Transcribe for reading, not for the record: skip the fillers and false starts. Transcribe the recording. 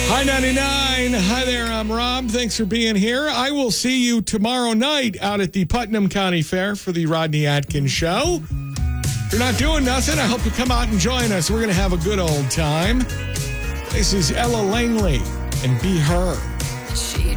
Hi, 99. Hi there, I'm Rob. Thanks for being here. I will see you tomorrow night out at the Putnam County Fair for the Rodney Atkins Show. If you're not doing nothing, I hope you come out and join us. We're going to have a good old time. This is Ella Langley and Be Her. She